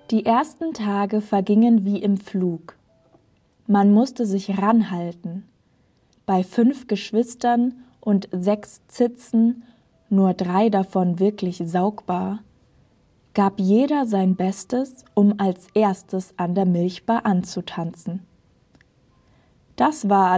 Die ersten Tage vergingen wie im Flug. Man musste sich ranhalten. Bei 5 Geschwistern und 6 Zitzen, nur 3 davon wirklich saugbar, gab jeder sein Bestes, um als erstes an der Milchbar anzutanzen. Das war